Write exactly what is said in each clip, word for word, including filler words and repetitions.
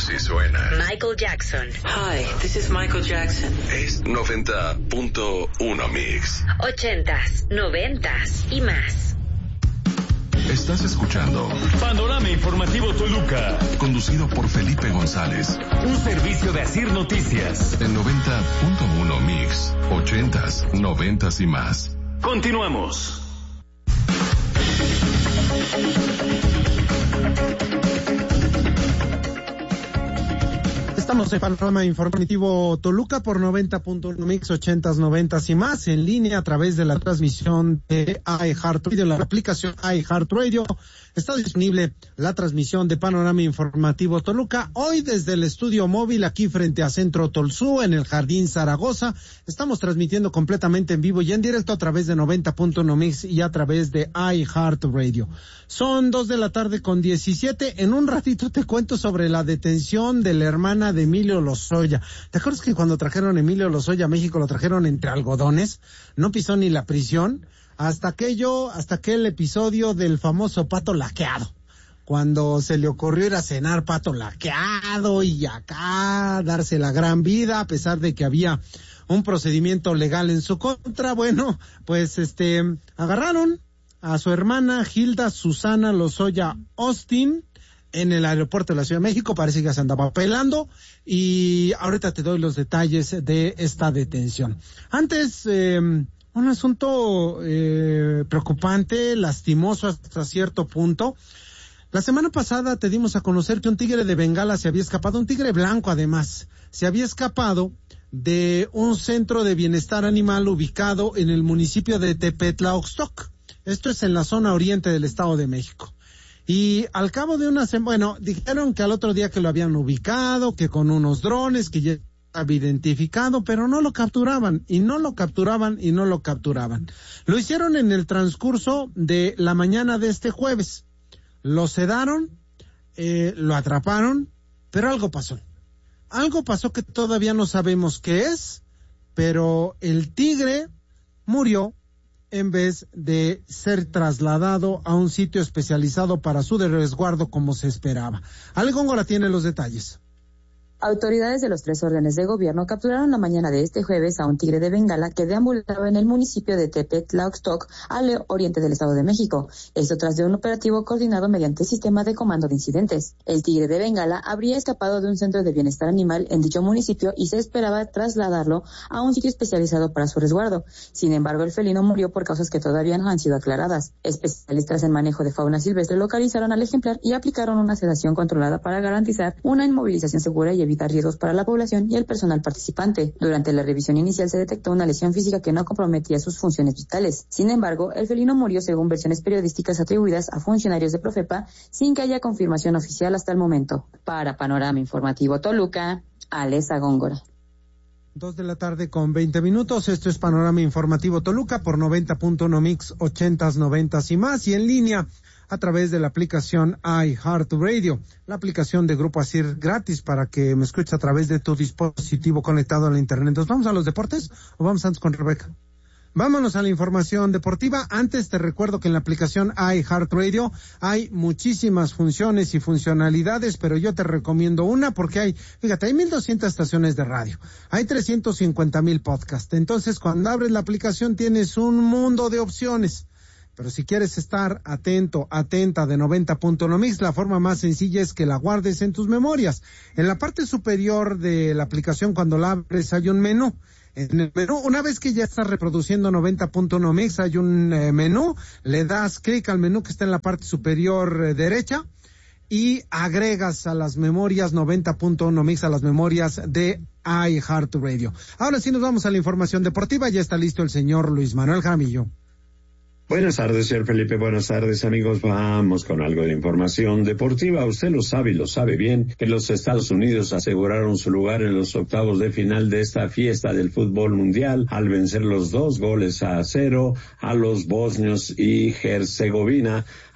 Así suena Michael Jackson. Hi, this is Michael Jackson. Es noventa punto uno Mix. Ochentas, noventas y más. Estás escuchando Panorama Informativo Toluca, conducido por Felipe González. un servicio de Asir Noticias. En noventa punto uno Mix. Ochentas, noventas y más. Continuamos. Estamos en Panorama Informativo Toluca por noventa punto uno Mix, ochentas, noventas y más, en línea a través de la transmisión de iHeartRadio, la aplicación iHeartRadio. Está disponible la transmisión de Panorama Informativo Toluca. Hoy desde el estudio móvil aquí frente a Centro Tolsú, en el Jardín Zaragoza. Estamos transmitiendo completamente en vivo y en directo a través de noventa punto uno Mix y a través de iHeartRadio. Son dos de la tarde con diecisiete. En un ratito te cuento sobre la detención de la hermana de Emilio Lozoya. ¿Te acuerdas que cuando trajeron a Emilio Lozoya a México lo trajeron entre algodones? No pisó ni la prisión. Hasta aquello, hasta aquel episodio del famoso pato laqueado, cuando se le ocurrió ir a cenar pato laqueado y acá darse la gran vida, a pesar de que había un procedimiento legal en su contra. Bueno, pues este, agarraron a su hermana Hilda Susana Lozoya Austin en el aeropuerto de la Ciudad de México. Parece que se andaba pelando y ahorita te doy los detalles de esta detención. Antes, eh, un asunto eh, preocupante, lastimoso hasta cierto punto. La semana pasada te dimos a conocer que un tigre de Bengala se había escapado, un tigre blanco además, se había escapado de un centro de bienestar animal ubicado en el municipio de Tepetlaoxtoc. Esto es en la zona oriente del Estado de México. Y al cabo de una semana, bueno, dijeron que al otro día que lo habían ubicado, que con unos drones, que ya estaba identificado, pero no lo capturaban, y no lo capturaban, y no lo capturaban. Lo hicieron en el transcurso de la mañana de este jueves. Lo sedaron, eh, lo atraparon, pero algo pasó. Algo pasó que todavía no sabemos qué es, pero el tigre murió en vez de ser trasladado a un sitio especializado para su resguardo como se esperaba. Ale Góngora tiene los detalles. Autoridades de los tres órdenes de gobierno capturaron la mañana de este jueves a un tigre de Bengala que deambulaba en el municipio de Tepetlaoxtoc, al oriente del Estado de México. Esto tras de un operativo coordinado mediante sistema de comando de incidentes. El tigre de Bengala habría escapado de un centro de bienestar animal en dicho municipio y se esperaba trasladarlo a un sitio especializado para su resguardo. Sin embargo, el felino murió por causas que todavía no han sido aclaradas. Especialistas en manejo de fauna silvestre localizaron al ejemplar y aplicaron una sedación controlada para garantizar una inmovilización segura y evitar riesgos para la población y el personal participante. Durante la revisión inicial se detectó una lesión física que no comprometía sus funciones vitales. Sin embargo, el felino murió según versiones periodísticas atribuidas a funcionarios de Profepa, sin que haya confirmación oficial hasta el momento. Para Panorama Informativo Toluca, Alesa Góngora. Dos de la tarde con veinte minutos. Esto es Panorama Informativo Toluca por noventa punto uno Mix, ochentas, noventas y más, y en línea a través de la aplicación iHeartRadio, la aplicación de Grupo Asir gratis para que me escuches a través de tu dispositivo conectado a la internet. ¿Nos vamos a los deportes o vamos antes con Rebeca? Vámonos a la información deportiva. Antes te recuerdo que en la aplicación iHeartRadio hay muchísimas funciones y funcionalidades, pero yo te recomiendo una porque hay, fíjate, hay mil doscientas estaciones de radio, hay trescientos cincuenta mil podcasts. Entonces, cuando abres la aplicación tienes un mundo de opciones. Pero si quieres estar atento, atenta de noventa punto uno Mix, la forma más sencilla es que la guardes en tus memorias. En la parte superior de la aplicación, cuando la abres, hay un menú. En el menú, una vez que ya estás reproduciendo noventa punto uno Mix, hay un eh, menú, le das clic al menú que está en la parte superior eh, derecha y agregas a las memorias noventa punto uno Mix, a las memorias de iHeartRadio. Ahora sí nos vamos a la información deportiva. Ya está listo el señor Luis Manuel Jaramillo. Buenas tardes, señor Felipe. Buenas tardes, amigos. Vamos con algo de información deportiva. Usted lo sabe y lo sabe bien que los Estados Unidos aseguraron su lugar en los octavos de final de esta fiesta del fútbol mundial al vencer los dos goles a cero a los bosnios y Herzegovina.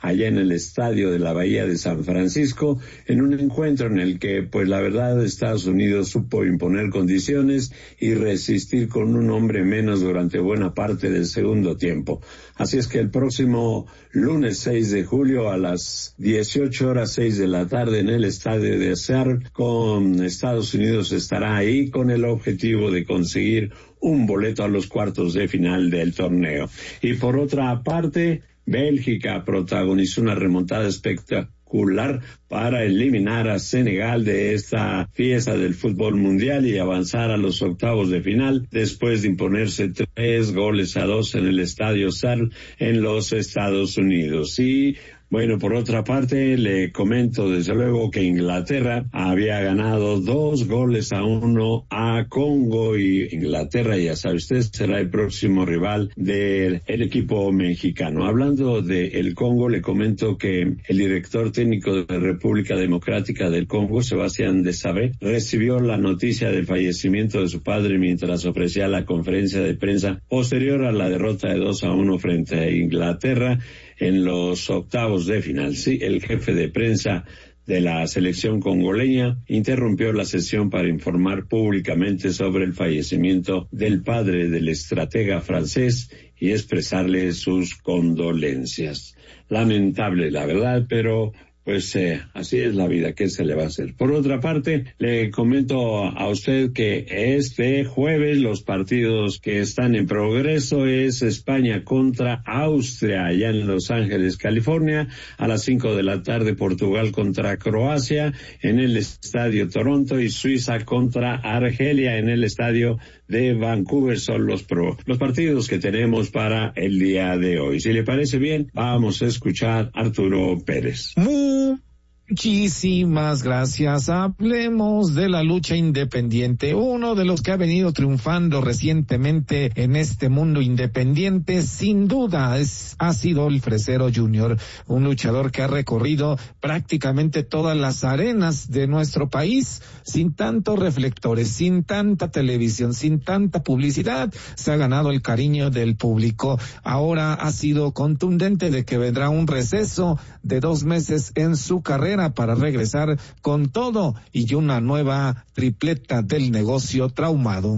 allá en el estadio de la Bahía de San Francisco, en un encuentro en el que, pues la verdad, Estados Unidos supo imponer condiciones y resistir con un hombre menos durante buena parte del segundo tiempo. Así es que el próximo lunes seis de julio a las dieciocho horas seis de la tarde en el estadio de Seattle, con Estados Unidos estará ahí con el objetivo de conseguir un boleto a los cuartos de final del torneo. Y por otra parte, Bélgica protagonizó una remontada espectacular para eliminar a Senegal de esta fiesta del fútbol mundial y avanzar a los octavos de final después de imponerse tres goles a dos en el estadio Seattle en los Estados Unidos. Y bueno, por otra parte, le comento desde luego que Inglaterra había ganado dos goles a uno a Congo, y Inglaterra, ya sabe usted, será el próximo rival del equipo mexicano. Hablando del Congo, le comento que el director técnico de la República Democrática del Congo, Sebastián Desabre, recibió la noticia del fallecimiento de su padre mientras ofrecía la conferencia de prensa posterior a la derrota de dos a uno frente a Inglaterra en los octavos de final. Sí, el jefe de prensa de la selección congoleña interrumpió la sesión para informar públicamente sobre el fallecimiento del padre del estratega francés y expresarle sus condolencias. Lamentable, la verdad, pero pues eh, así es la vida, ¿qué se le va a hacer? Por otra parte, le comento a usted que este jueves los partidos que están en progreso es España contra Austria, allá en Los Ángeles, California, a las cinco de la tarde Portugal contra Croacia en el Estadio Toronto, y Suiza contra Argelia en el Estadio de Vancouver. Son los pro, los partidos que tenemos para el día de hoy. Si le parece bien, vamos a escuchar a Arturo Pérez. Muchísimas gracias. Hablemos de la lucha independiente. Uno de los que ha venido triunfando recientemente en este mundo independiente, sin duda, es, ha sido el Fresero Junior, un luchador que ha recorrido prácticamente todas las arenas de nuestro país, sin tantos reflectores, sin tanta televisión, sin tanta publicidad. Se ha ganado el cariño del público. Ahora ha sido contundente de que vendrá un receso de dos meses en su carrera para regresar con todo y una nueva tripleta del negocio traumado.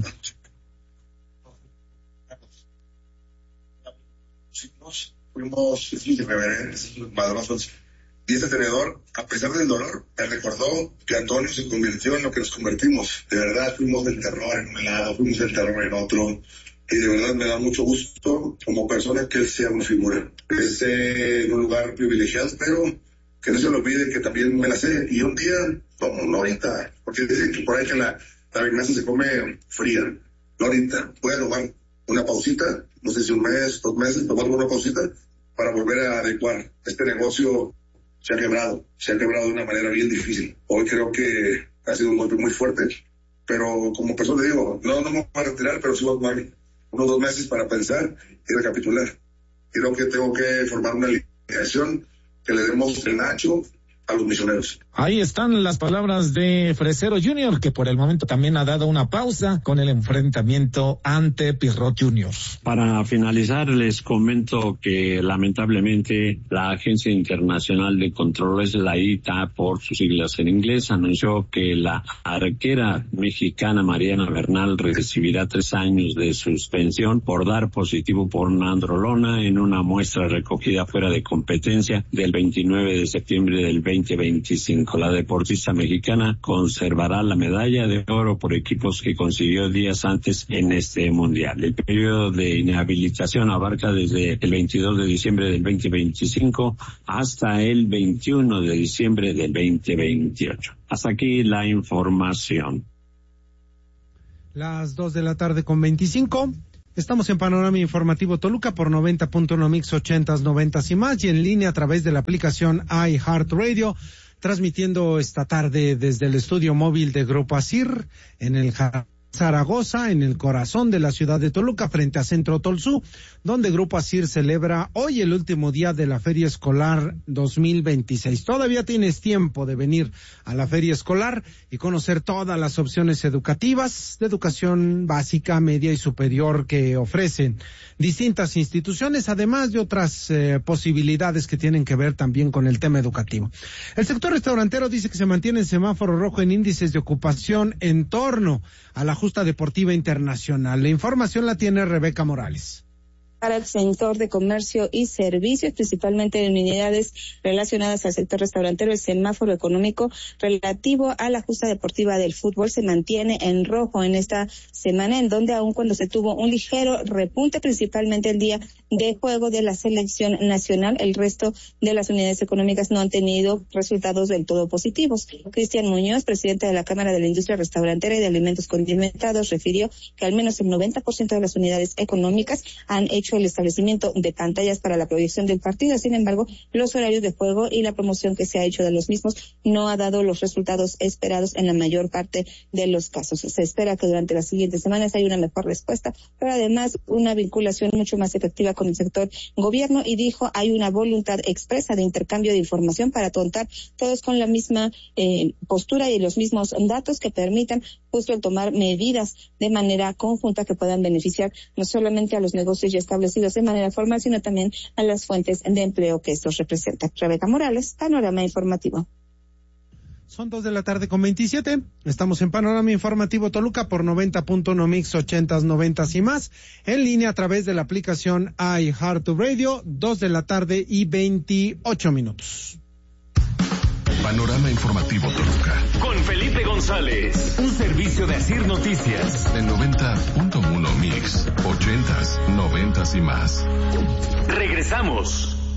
Fuimos irreverentes, madrosos. Y este tenedor, a pesar del dolor, me recordó que Antonio se convirtió en lo que nos convertimos. De verdad, fuimos del terror en un lado, fuimos del terror en otro. Y de verdad me da mucho gusto como persona que él sea una figura. Esté en un lugar privilegiado, pero que no se le olvide que también me la sé. Y un día, como no ahorita, porque dicen que por ahí que la, la venganza se come fría. No ahorita, voy a tomar una pausita, no sé si un mes, dos meses, tomar una pausita para volver a adecuar. Este negocio se ha quebrado, se ha quebrado de una manera bien difícil. Hoy creo que ha sido un golpe muy fuerte, pero como persona digo, no, no me voy a retirar, pero sí voy a tomar unos dos meses para pensar y recapitular. Creo que tengo que formar una alineación que le demos el Nacho a los misioneros. Ahí están las palabras de Fresero Junior, que por el momento también ha dado una pausa con el enfrentamiento ante Pirrot Junior. Para finalizar, les comento que lamentablemente la Agencia Internacional de Controles, la I T A por sus siglas en inglés, anunció que la arquera mexicana Mariana Bernal recibirá tres años de suspensión por dar positivo por nandrolona en una muestra recogida fuera de competencia del veintinueve de septiembre del veinte veinticinco. La deportista mexicana conservará la medalla de oro por equipos que consiguió días antes en este mundial. El periodo de inhabilitación abarca desde el veintidós de diciembre del veinte veinticinco hasta el veintiuno de diciembre del veinte veintiocho. Hasta aquí la información. Las dos de la tarde con veinticinco. Estamos en Panorama Informativo Toluca por noventa punto uno Mix ochentas, noventas y más, y en línea a través de la aplicación iHeartRadio, transmitiendo esta tarde desde el estudio móvil de Grupo Asir en el Jardín Zaragoza, en el corazón de la ciudad de Toluca, frente a Centro Tolsú, donde Grupo Asir celebra hoy el último día de la Feria Escolar dos mil veintiséis. Todavía tienes tiempo de venir a la Feria Escolar y conocer todas las opciones educativas de educación básica, media y superior que ofrecen distintas instituciones, además de otras eh, posibilidades que tienen que ver también con el tema educativo. El sector restaurantero dice que se mantiene en semáforo rojo en índices de ocupación en torno a la justa deportiva internacional. La información la tiene Rebeca Morales. Para el sector de comercio y servicios, principalmente en unidades relacionadas al sector restaurantero, el semáforo económico relativo a la justa deportiva del fútbol se mantiene en rojo en esta semana, en donde aun cuando se tuvo un ligero repunte, principalmente el día de juego de la selección nacional, el resto de las unidades económicas no han tenido resultados del todo positivos. Cristian Muñoz, presidente de la Cámara de la Industria Restaurantera y de Alimentos Condimentados, refirió que al menos el noventa por ciento de las unidades económicas han hecho el establecimiento de pantallas para la proyección del partido. Sin embargo, los horarios de juego y la promoción que se ha hecho de los mismos no ha dado los resultados esperados en la mayor parte de los casos. Se espera que durante las siguientes semanas haya una mejor respuesta, pero además una vinculación mucho más efectiva con el sector gobierno, y dijo hay una voluntad expresa de intercambio de información para contar todos con la misma eh, postura y los mismos datos que permitan justo el tomar medidas de manera conjunta que puedan beneficiar no solamente a los negocios ya establecidos de manera formal, sino también a las fuentes de empleo que estos representan. Rebeca Morales, Panorama Informativo. Son dos de la tarde con veintisiete. Estamos en Panorama Informativo Toluca por noventa punto uno Mix, ochentas, noventas y más. En línea a través de la aplicación iHeartRadio, dos de la tarde y veintiocho minutos. Panorama Informativo Toluca. Con Felipe González. Un servicio de Asir Noticias. En noventa punto uno Mix, ochentas, noventas y más. Regresamos.